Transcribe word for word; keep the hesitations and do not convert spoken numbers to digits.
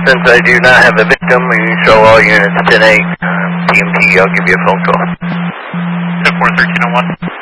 Since I do not have a victim, you show all units ten eight. T M T, I'll give you a phone call. ten four thirteen oh one.